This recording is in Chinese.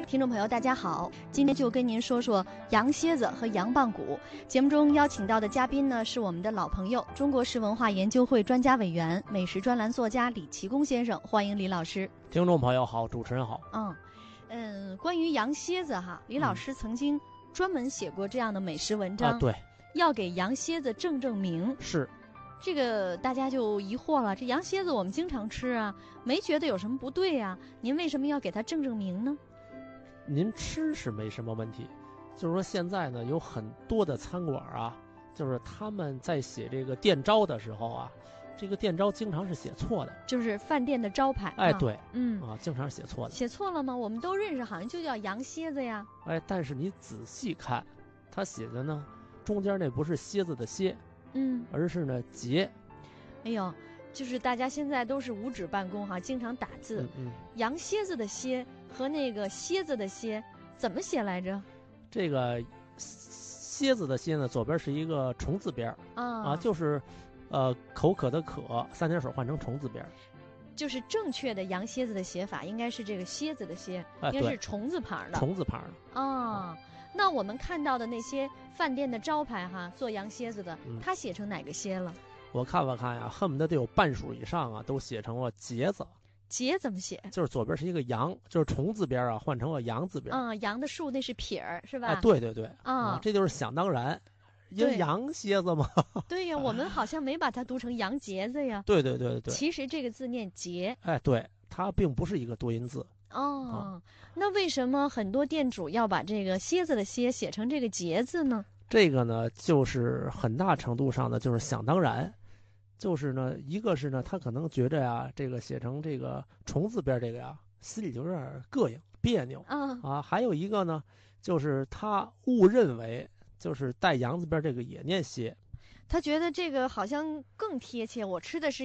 听众朋友大家好，今天就跟您说说羊蝎子和羊棒骨。节目中邀请到的嘉宾呢是我们的老朋友，中国式文化研究会专家委员、美食专栏作家李奇功先生，欢迎李老师。 听众朋友好，主持人好。 关于羊蝎子哈，李老师曾经专门写过这样的美食文章， 对， 要给羊蝎子正名。 是。 这个大家就疑惑了，这羊蝎子我们经常吃啊，没觉得有什么不对啊，您为什么要给它正名呢？ 您吃是没什么问题，就是说现在呢有很多的餐馆啊，就是他们在写这个店招的时候啊，这个店招经常是写错的， 就是饭店的招牌。 对，经常是写错的。 写错了吗？我们都认识，好像就叫羊蝎子呀。 但是你仔细看，他写的呢，中间那不是蝎子的蝎，而是呢节。 哎呦，就是大家现在都是无纸办公哈，经常打字。羊蝎子的蝎和那个蝎子的蝎怎么写来着？ 这个蝎子的蝎呢，左边是一个虫字边就是口渴的渴，三点水换成虫字边。 就是正确的羊蝎子的写法应该是这个蝎子的蝎，应该是虫字旁的。 虫字旁的。 那我们看到的那些饭店的招牌哈，做羊蝎子的，它写成哪个蝎了？ 我看呀，恨不得得有半数以上啊，都写成了节子。 节怎么写？ 就是左边是一个羊，就是虫字边啊，换成了羊字边。 羊的竖那是撇儿，是吧？ 对这就是想当然，因为羊蝎子嘛。 对呀，我们好像没把它读成羊节子呀。 对。 其实这个字念节。 对，它并不是一个多音字。 那为什么很多店主要把这个蝎子的蝎写成这个节字呢？ 这个呢，就是很大程度上呢，就是想当然。就是呢，一个是呢，他可能觉着呀，这个写成这个虫字边这个呀，心里就有点膈应别扭。还有一个呢，就是他误认为就是带羊字边这个也念蝎， 他觉得这个好像更贴切，我吃的是